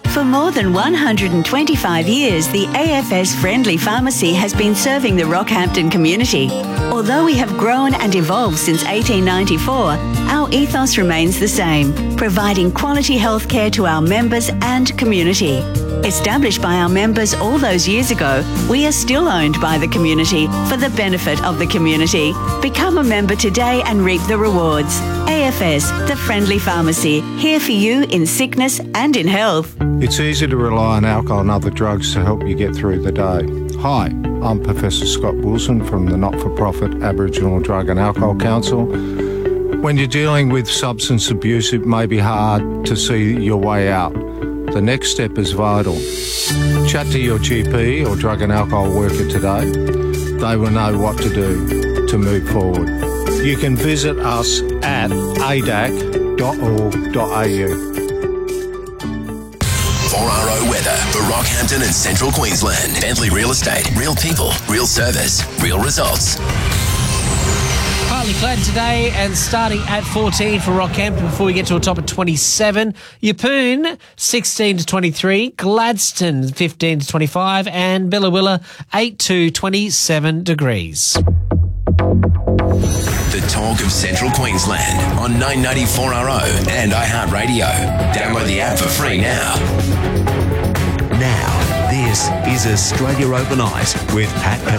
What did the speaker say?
For more than 125 years, the AFS Friendly Pharmacy has been serving the Rockhampton community. Although we have grown and evolved since 1894, our ethos remains the same, providing quality healthcare to our members and community. Established by our members all those years ago, we are still owned by the community for the benefit of the community. Become a member today and reap the rewards. AFS, the Friendly Pharmacy, here for you in sickness and in health. It's easy to rely on alcohol and other drugs to help you get through the day. Hi, I'm Professor Scott Wilson from the not-for-profit Aboriginal Drug and Alcohol Council. When you're dealing with substance abuse, it may be hard to see your way out. The next step is vital. Chat to your GP or drug and alcohol worker today. They will know what to do to move forward. You can visit us at adac.org.au. 4RO weather for Rockhampton and Central Queensland. Bentley Real Estate. Real people, real service, real results. Partly cloudy today and starting at 14 for Rockhampton before we get to a top of 27. Yeppoon 16 to 23, Gladstone 15 to 25 and Billawilla 8 to 27 degrees. The talk of Central Queensland on 994RO and iHeartRadio. Download the app for free now. Now, this is Australia Open Eyes with Pat